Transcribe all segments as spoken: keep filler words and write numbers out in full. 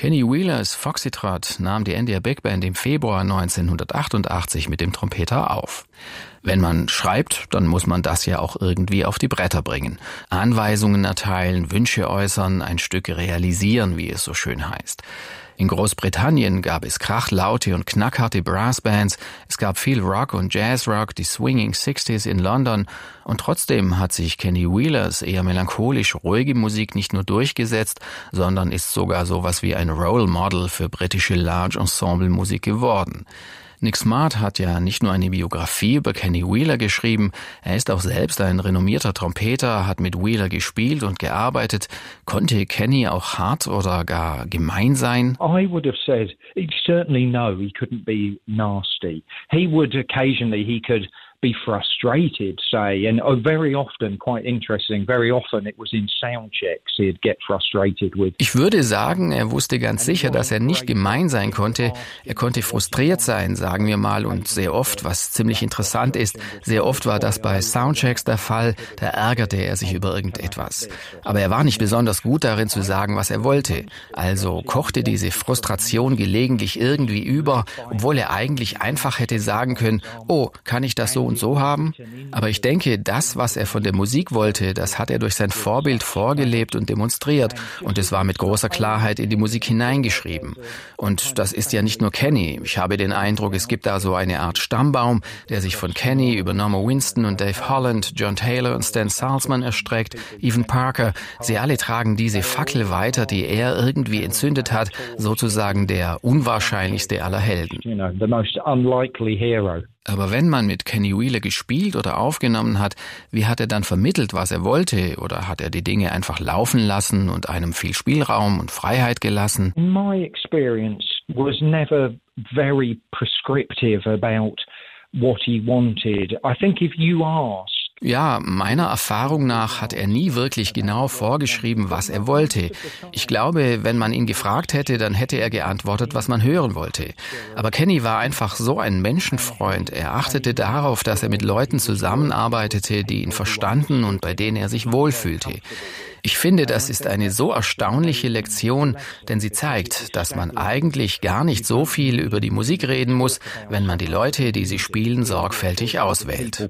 Kenny Wheelers Foxytrot nahm die India Big Band im Februar neunzehnhundertachtundachtzig mit dem Trompeter auf. Wenn man schreibt, dann muss man das ja auch irgendwie auf die Bretter bringen. Anweisungen erteilen, Wünsche äußern, ein Stück realisieren, wie es so schön heißt. In Großbritannien gab es krachlaute und knackharte Brassbands, es gab viel Rock und Jazzrock, die Swinging Sixties in London und trotzdem hat sich Kenny Wheelers eher melancholisch ruhige Musik nicht nur durchgesetzt, sondern ist sogar sowas wie ein Role Model für britische Large Ensemble Musik geworden. Nick Smart hat ja nicht nur eine Biografie über Kenny Wheeler geschrieben, er ist auch selbst ein renommierter Trompeter, hat mit Wheeler gespielt und gearbeitet. Konnte Kenny auch hart oder gar gemein sein? I would have said, certainly no, he couldn't be nasty. He would occasionally, he could be frustrated, say, and oh, very often, quite interesting, very often it was in sound checks he'd get frustrated with. Ich würde sagen, er wusste ganz sicher, dass er nicht gemein sein konnte. Er konnte frustriert sein, sagen wir mal, und sehr oft, was ziemlich interessant ist, sehr oft war das bei Soundchecks der Fall, da ärgerte er sich über irgendetwas. Aber er war nicht besonders gut darin zu sagen, was er wollte. Also kochte diese Frustration gelegentlich irgendwie über, obwohl er eigentlich einfach hätte sagen können, oh, kann ich das so und so haben? Aber ich denke, das, was er von der Musik wollte, das hat er durch sein Vorbild vorgelebt und demonstriert. Und es war mit großer Klarheit in die Musik hineingeschrieben. Und das ist ja nicht nur Kenny. Ich habe den Eindruck, es gibt da so eine Art Stammbaum, der sich von Kenny über Norman Winston und Dave Holland, John Taylor und Stan Salzman erstreckt, Evan Parker. Sie alle tragen diese Fackel weiter, die er irgendwie entzündet hat, sozusagen der unwahrscheinlichste aller Helden. You know, the most unlikely hero. Aber wenn man mit Kenny Wheeler gespielt oder aufgenommen hat, wie hat er dann vermittelt, was er wollte? Oder hat er die Dinge einfach laufen lassen und einem viel Spielraum und Freiheit gelassen? My experience was never very prescriptive about what he wanted. I think if you asked, Ja, meiner Erfahrung nach hat er nie wirklich genau vorgeschrieben, was er wollte. Ich glaube, wenn man ihn gefragt hätte, dann hätte er geantwortet, was man hören wollte. Aber Kenny war einfach so ein Menschenfreund. Er achtete darauf, dass er mit Leuten zusammenarbeitete, die ihn verstanden und bei denen er sich wohlfühlte. Ich finde, das ist eine so erstaunliche Lektion, denn sie zeigt, dass man eigentlich gar nicht so viel über die Musik reden muss, wenn man die Leute, die sie spielen, sorgfältig auswählt.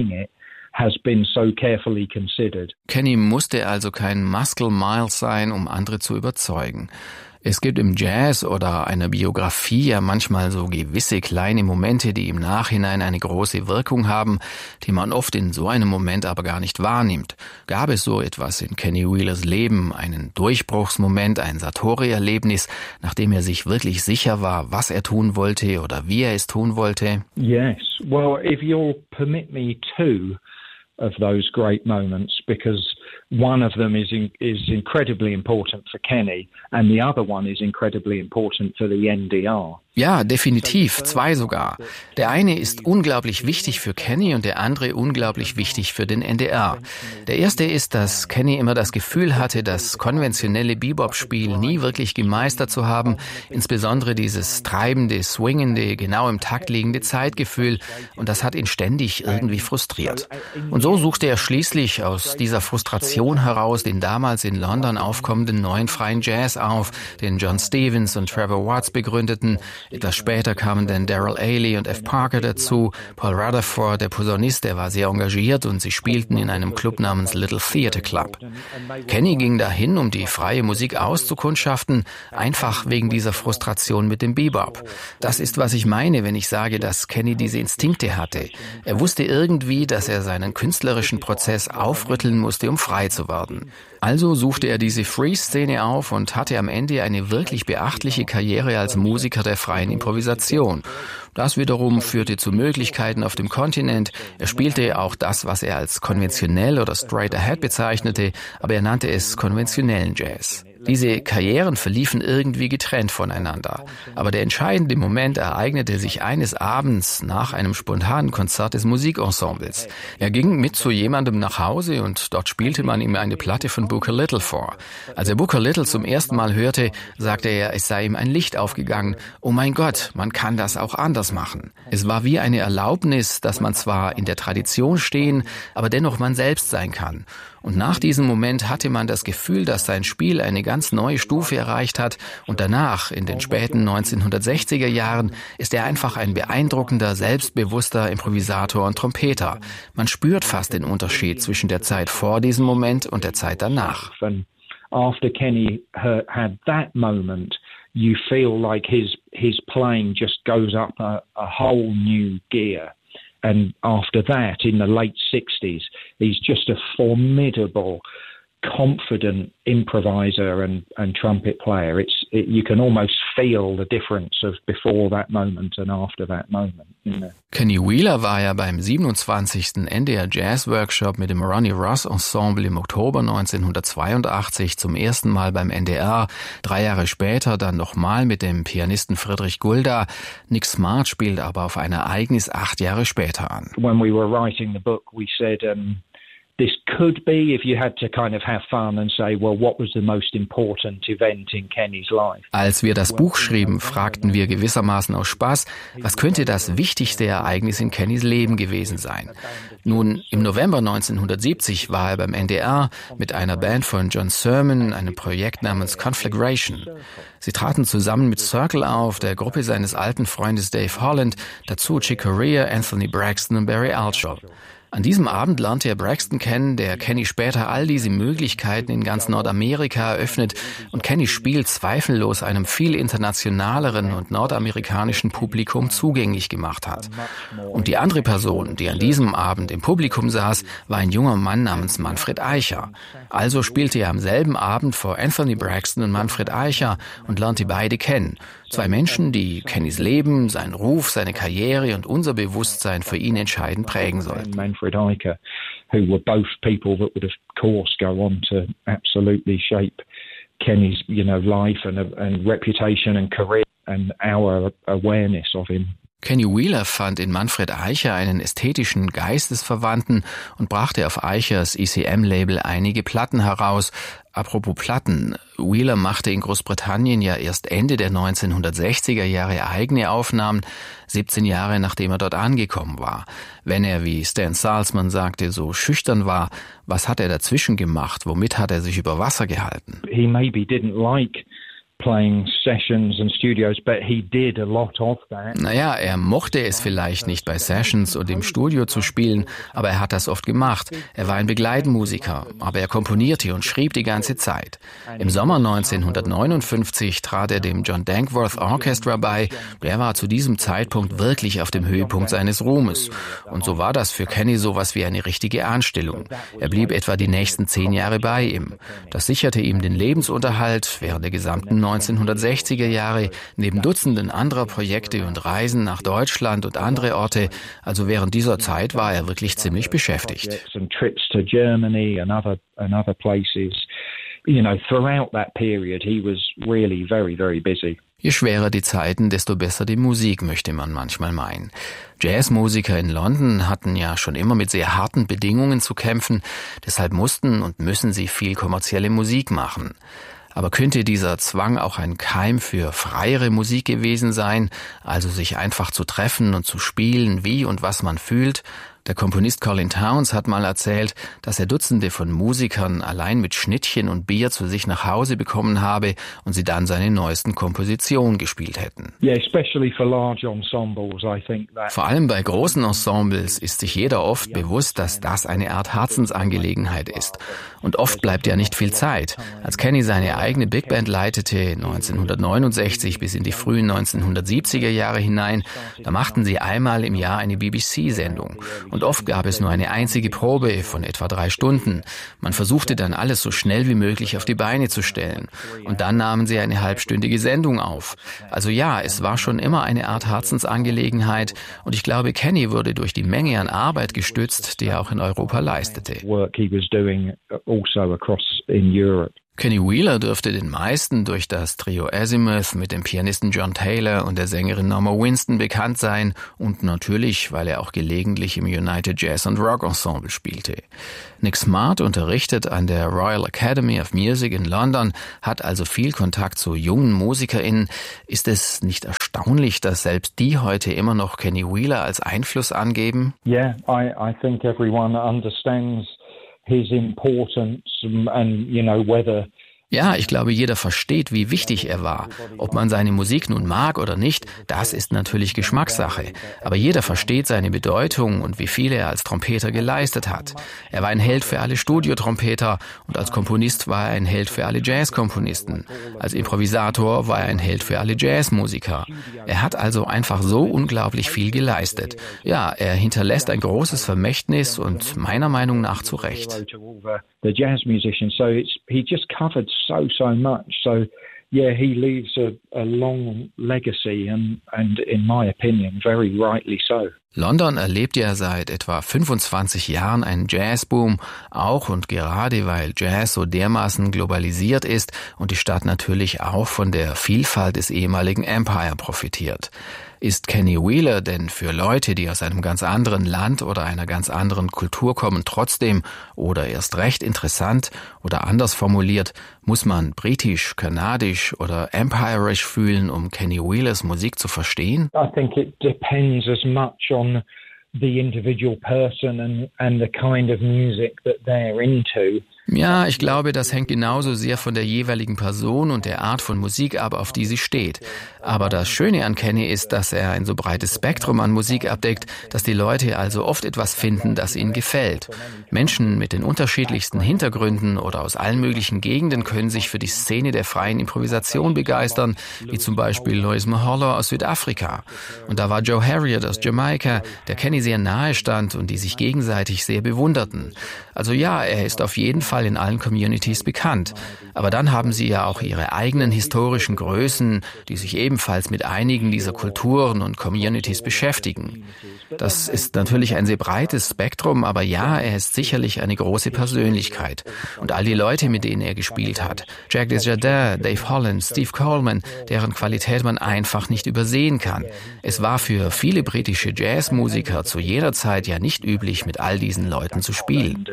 has been so carefully considered. Kenny musste also kein Muscle Miles sein, um andere zu überzeugen. Es gibt im Jazz oder einer Biografie ja manchmal so gewisse kleine Momente, die im Nachhinein eine große Wirkung haben, die man oft in so einem Moment aber gar nicht wahrnimmt. Gab es so etwas in Kenny Wheelers Leben, einen Durchbruchsmoment, ein Satori-Erlebnis, nachdem er sich wirklich sicher war, was er tun wollte oder wie er es tun wollte? Yes. Well, if you'll permit me two of those great moments, because one of them is in, is incredibly important for Kenny and the other one is incredibly important for the N D R. Ja, definitiv, zwei sogar. Der eine ist unglaublich wichtig für Kenny und der andere unglaublich wichtig für den N D R. Der erste ist, dass Kenny immer das Gefühl hatte, das konventionelle Bebop-Spiel nie wirklich gemeistert zu haben, insbesondere dieses treibende, swingende, genau im Takt liegende Zeitgefühl, und das hat ihn ständig irgendwie frustriert. Und so suchte er schließlich aus dieser Frustration heraus den damals in London aufkommenden neuen freien Jazz auf, den John Stevens und Trevor Watts begründeten. Etwas später kamen dann Daryl Ailey und F. Parker dazu. Paul Rutherford, der Posaunist, der war sehr engagiert und sie spielten in einem Club namens Little Theatre Club. Kenny ging dahin, um die freie Musik auszukundschaften, einfach wegen dieser Frustration mit dem Bebop. Das ist, was ich meine, wenn ich sage, dass Kenny diese Instinkte hatte. Er wusste irgendwie, dass er seinen künstlerischen Prozess aufrütteln musste, um frei zu werden. Also suchte er diese Free-Szene auf und hatte am Ende eine wirklich beachtliche Karriere als Musiker der freien Improvisation. Das wiederum führte zu Möglichkeiten auf dem Kontinent. Er spielte auch das, was er als konventionell oder straight ahead bezeichnete, aber er nannte es konventionellen Jazz. Diese Karrieren verliefen irgendwie getrennt voneinander. Aber der entscheidende Moment ereignete sich eines Abends nach einem spontanen Konzert des Musikensembles. Er ging mit zu jemandem nach Hause und dort spielte man ihm eine Platte von Booker Little vor. Als er Booker Little zum ersten Mal hörte, sagte er, es sei ihm ein Licht aufgegangen. Oh mein Gott, man kann das auch anders machen. Es war wie eine Erlaubnis, dass man zwar in der Tradition stehen, aber dennoch man selbst sein kann. Und nach diesem Moment hatte man das Gefühl, dass sein Spiel eine ganz neue Stufe erreicht hat und danach, in den späten neunzehnhundertsechziger Jahren, ist er einfach ein beeindruckender, selbstbewusster Improvisator und Trompeter. Man spürt fast den Unterschied zwischen der Zeit vor diesem Moment und der Zeit danach. After Kenny had that moment, you feel like his his playing just goes up a, a whole new gear. And after that, in the late sixties, he's just a formidable, confident improviser and, and trumpet player. It's it, you can almost feel the difference of before that moment and after that moment. You know? Kenny Wheeler war ja beim siebenundzwanzigsten N D R Jazz Workshop mit dem Ronnie Ross Ensemble im Oktober neunzehnhundertzweiundachtzig zum ersten Mal beim N D R. Drei Jahre später dann nochmal mit dem Pianisten Friedrich Gulda. Nick Smart spielt aber auf ein Ereignis acht Jahre später an. When we were writing the book, we said, um this could be, if you had to kind of have fun and say, well, what was the most important event in Kenny's life? Als wir das Buch schrieben, fragten wir gewissermaßen aus Spaß, was könnte das wichtigste Ereignis in Kennys Leben gewesen sein? Nun, im November neunzehnhundertsiebzig war er beim N D R mit einer Band von John Sermon, einem Projekt namens Conflagration. Sie traten zusammen mit Circle auf, der Gruppe seines alten Freundes Dave Holland, dazu Chick Corea, Anthony Braxton und Barry Altschul. An diesem Abend lernte er Braxton kennen, der Kenny später all diese Möglichkeiten in ganz Nordamerika eröffnet, und Kenny spielt zweifellos einem viel internationaleren und nordamerikanischen Publikum zugänglich gemacht hat. Und die andere Person, die an diesem Abend im Publikum saß, war ein junger Mann namens Manfred Eicher. Also spielte er am selben Abend vor Anthony Braxton und Manfred Eicher und lernte beide kennen. Zwei Menschen, die Kennys Leben, seinen Ruf, seine Karriere und unser Bewusstsein für ihn entscheidend prägen sollten. Manfred Eicher, who were both people that would of course go on to absolutely shape Kenny's, you know, life and, and reputation and career and our awareness of him. Kenny Wheeler fand in Manfred Eicher einen ästhetischen Geistesverwandten und brachte auf Eichers E C M-Label einige Platten heraus. Apropos Platten, Wheeler machte in Großbritannien ja erst Ende der neunzehnhundertsechziger Jahre eigene Aufnahmen, siebzehn Jahre nachdem er dort angekommen war. Wenn er, wie Stan Salzman sagte, so schüchtern war, was hat er dazwischen gemacht? Womit hat er sich über Wasser gehalten? He maybe didn't like playing sessions and studios, but he did a lot of that. Naja, er mochte es vielleicht nicht, bei Sessions und im Studio zu spielen, aber er hat das oft gemacht. Er war ein Begleitmusiker, aber er komponierte und schrieb die ganze Zeit. Im Sommer neunzehnhundertneunundfünfzig trat er dem John Dankworth Orchestra bei. Der war zu diesem Zeitpunkt wirklich auf dem Höhepunkt seines Ruhmes. Und so war das für Kenny sowas wie eine richtige Anstellung. Er blieb etwa die nächsten zehn Jahre bei ihm. Das sicherte ihm den Lebensunterhalt während der gesamten neunzehnhundertsechziger Jahre, neben Dutzenden anderer Projekte und Reisen nach Deutschland und andere Orte. Also während dieser Zeit war er wirklich ziemlich beschäftigt. Je schwerer die Zeiten, desto besser die Musik, möchte man manchmal meinen. Jazzmusiker in London hatten ja schon immer mit sehr harten Bedingungen zu kämpfen, deshalb mussten und müssen sie viel kommerzielle Musik machen. Aber könnte dieser Zwang auch ein Keim für freiere Musik gewesen sein, also sich einfach zu treffen und zu spielen, wie und was man fühlt? Der Komponist Colin Towns hat mal erzählt, dass er Dutzende von Musikern allein mit Schnittchen und Bier zu sich nach Hause bekommen habe und sie dann seine neuesten Kompositionen gespielt hätten. Yeah, especially for large ensembles, I think that. Vor allem bei großen Ensembles ist sich jeder oft bewusst, dass das eine Art Herzensangelegenheit ist. Und oft bleibt ja nicht viel Zeit. Als Kenny seine eigene Big Band leitete, neunzehnhundertneunundsechzig bis in die frühen neunzehnhundertsiebziger Jahre hinein, da machten sie einmal im Jahr eine B B C-Sendung. Und oft gab es nur eine einzige Probe von etwa drei Stunden. Man versuchte dann alles so schnell wie möglich auf die Beine zu stellen. Und dann nahmen sie eine halbstündige Sendung auf. Also ja, es war schon immer eine Art Herzensangelegenheit. Und ich glaube, Kenny wurde durch die Menge an Arbeit gestützt, die er auch in Europa leistete. Kenny Wheeler dürfte den meisten durch das Trio Azimuth mit dem Pianisten John Taylor und der Sängerin Norma Winston bekannt sein und natürlich, weil er auch gelegentlich im United Jazz and Rock Ensemble spielte. Nick Smart unterrichtet an der Royal Academy of Music in London, hat also viel Kontakt zu jungen MusikerInnen. Ist es nicht erstaunlich, dass selbst die heute immer noch Kenny Wheeler als Einfluss angeben? Yeah, I, I think everyone understands his importance and, you know, whether Ja, ich glaube, jeder versteht, wie wichtig er war. Ob man seine Musik nun mag oder nicht, das ist natürlich Geschmackssache. Aber jeder versteht seine Bedeutung und wie viel er als Trompeter geleistet hat. Er war ein Held für alle Studiotrompeter und als Komponist war er ein Held für alle Jazzkomponisten. Als Improvisator war er ein Held für alle Jazzmusiker. Er hat also einfach so unglaublich viel geleistet. Ja, er hinterlässt ein großes Vermächtnis und meiner Meinung nach zu Recht. so, so much. So, yeah, he leaves a, a long legacy and, and in my opinion, very rightly so. London erlebt ja seit etwa fünfundzwanzig Jahren einen Jazzboom, auch und gerade weil Jazz so dermaßen globalisiert ist und die Stadt natürlich auch von der Vielfalt des ehemaligen Empire profitiert. Ist Kenny Wheeler denn für Leute, die aus einem ganz anderen Land oder einer ganz anderen Kultur kommen, trotzdem oder erst recht interessant oder anders formuliert, muss man britisch, kanadisch oder empirisch fühlen, um Kenny Wheelers Musik zu verstehen? I think it depends as much on the individual person and, and the kind of music that they're into. Ja, ich glaube, das hängt genauso sehr von der jeweiligen Person und der Art von Musik ab, auf die sie steht. Aber das Schöne an Kenny ist, dass er ein so breites Spektrum an Musik abdeckt, dass die Leute also oft etwas finden, das ihnen gefällt. Menschen mit den unterschiedlichsten Hintergründen oder aus allen möglichen Gegenden können sich für die Szene der freien Improvisation begeistern, wie zum Beispiel Lois Maholo aus Südafrika. Und da war Joe Harriott aus Jamaika, der Kenny sehr nahe stand und die sich gegenseitig sehr bewunderten. Also ja, er ist auf jeden Fall in allen Communities bekannt. Aber dann haben sie ja auch ihre eigenen historischen Größen, die sich ebenfalls mit einigen dieser Kulturen und Communities beschäftigen. Das ist natürlich ein sehr breites Spektrum, aber ja, er ist sicherlich eine große Persönlichkeit. Und all die Leute, mit denen er gespielt hat, Jack Desjardins, Dave Holland, Steve Coleman, deren Qualität man einfach nicht übersehen kann. Es war für viele britische Jazzmusiker zu jeder Zeit ja nicht üblich, mit all diesen Leuten zu spielen.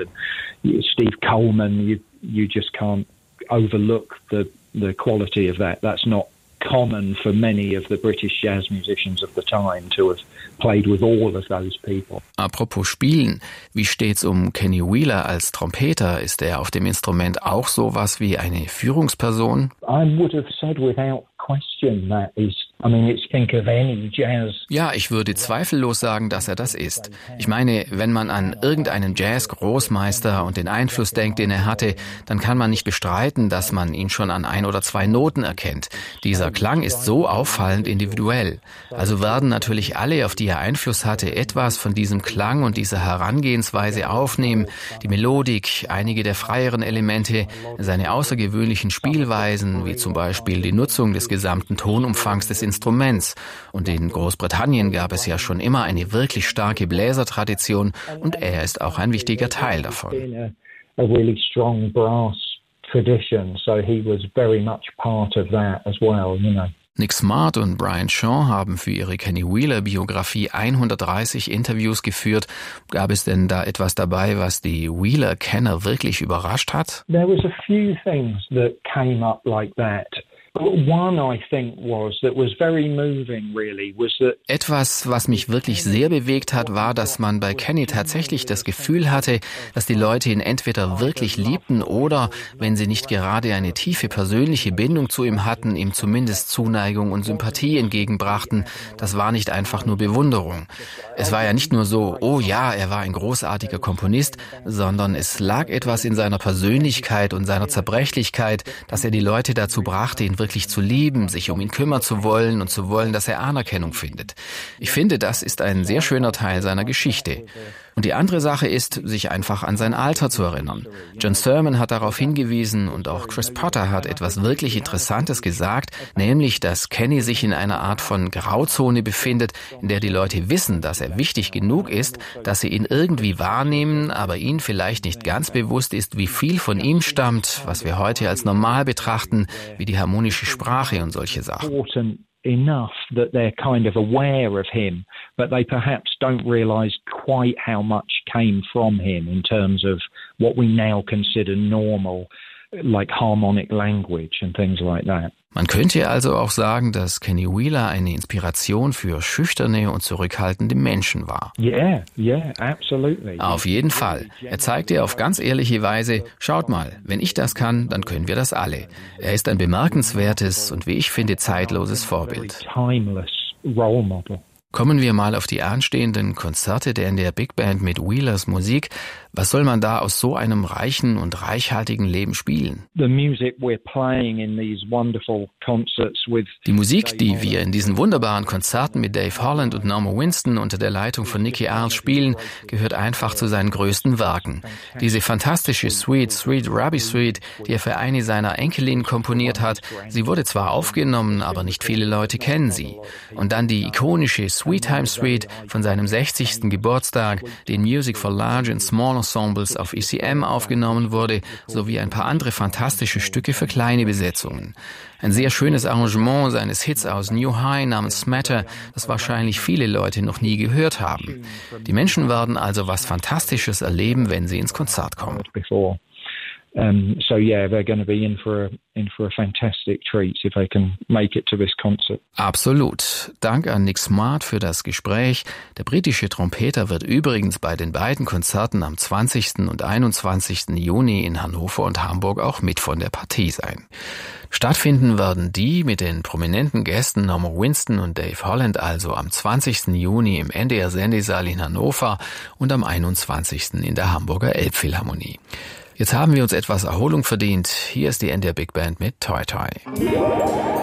Steve Coleman, you you just can't overlook the the quality of that. That's not common for many of the British jazz musicians of the time to have played with all of those people. Apropos Spielen, wie steht's um Kenny Wheeler als Trompeter? Ist er auf dem Instrument auch sowas wie eine Führungsperson? I would have said without question that is, I mean, it's think of any jazz. Ja, ich würde zweifellos sagen, dass er das ist. Ich meine, wenn man an irgendeinen Jazz-Großmeister und den Einfluss denkt, den er hatte, dann kann man nicht bestreiten, dass man ihn schon an ein oder zwei Noten erkennt. Dieser Klang ist so auffallend individuell. Also werden natürlich alle, auf die er Einfluss hatte, etwas von diesem Klang und dieser Herangehensweise aufnehmen. Die Melodik, einige der freieren Elemente, seine außergewöhnlichen Spielweisen, wie zum Beispiel die Nutzung des gesamten Tonumfangs des Instruments. Und in Großbritannien gab es ja schon immer eine wirklich starke Bläsertradition und er ist auch ein wichtiger Teil davon. A really strong brass tradition, so he was very much part of that as well, you know. Nick Smart und Brian Shaw haben für ihre Kenny Wheeler-Biografie hundertdreißig Interviews geführt. Gab es denn da etwas dabei, was die Wheeler-Kenner wirklich überrascht hat? There was a few things that came up like that. One, I think, was that was very moving, really, was that Etwas, was mich wirklich sehr bewegt hat, war, dass man bei Kenny tatsächlich das Gefühl hatte, dass die Leute ihn entweder wirklich liebten oder, wenn sie nicht gerade eine tiefe persönliche Bindung zu ihm hatten, ihm zumindest Zuneigung und Sympathie entgegenbrachten. Das war nicht einfach nur Bewunderung. Es war ja nicht nur so, oh ja, er war ein großartiger Komponist, sondern es lag etwas in seiner Persönlichkeit und seiner Zerbrechlichkeit, dass er die Leute dazu brachte, ihn wirklich zu lieben, sich um ihn kümmern zu wollen und zu wollen, dass er Anerkennung findet. Ich finde, das ist ein sehr schöner Teil seiner Geschichte. Und die andere Sache ist, sich einfach an sein Alter zu erinnern. John Sermon hat darauf hingewiesen und auch Chris Potter hat etwas wirklich Interessantes gesagt, nämlich, dass Kenny sich in einer Art von Grauzone befindet, in der die Leute wissen, dass er wichtig genug ist, dass sie ihn irgendwie wahrnehmen, aber ihnen vielleicht nicht ganz bewusst ist, wie viel von ihm stammt, was wir heute als normal betrachten, wie die harmonische Sprache und solche Sachen. Enough that they're kind of aware of him, but they perhaps don't realise quite how much came from him in terms of what we now consider normal. like harmonic language and things like that. Man könnte also auch sagen, dass Kenny Wheeler eine Inspiration für schüchterne und zurückhaltende Menschen war. Yeah, yeah, absolutely. Auf jeden Fall. Er zeigte auf ganz ehrliche Weise, schaut mal, wenn ich das kann, dann können wir das alle. Er ist ein bemerkenswertes und wie ich finde zeitloses Vorbild. Timeless role model. Kommen wir mal auf die anstehenden Konzerte der N D R Big Band mit Wheelers Musik. Was soll man da aus so einem reichen und reichhaltigen Leben spielen? The music we're playing in these wonderful concerts with Die Musik, die wir in diesen wunderbaren Konzerten mit Dave Holland und Norma Winston unter der Leitung von Nicky Arlt spielen, gehört einfach zu seinen größten Werken. Diese fantastische Suite, Sweet Ruby Suite, die er für eine seiner Enkelinnen komponiert hat, sie wurde zwar aufgenommen, aber nicht viele Leute kennen sie. Und dann die ikonische Sweet Time Suite von seinem sechzigsten Geburtstag, die in Music for Large and Small Ensembles auf E C M aufgenommen wurde, sowie ein paar andere fantastische Stücke für kleine Besetzungen. Ein sehr schönes Arrangement seines Hits aus New High namens Smatter, das wahrscheinlich viele Leute noch nie gehört haben. Die Menschen werden also was Fantastisches erleben, wenn sie ins Konzert kommen. Um, so yeah, they're going to be in for a, in for a fantastic treat if they can make it to this concert. Absolut. Dank an Nick Smart für das Gespräch. Der britische Trompeter wird übrigens bei den beiden Konzerten am zwanzigsten und einundzwanzigsten Juni in Hannover und Hamburg auch mit von der Partie sein. Stattfinden werden die mit den prominenten Gästen Norma Winston und Dave Holland also am zwanzigsten Juni im N D R-Sendesaal in Hannover und am einundzwanzigsten in der Hamburger Elbphilharmonie. Jetzt haben wir uns etwas Erholung verdient. Hier ist die N D R Big Band mit Toi Toi.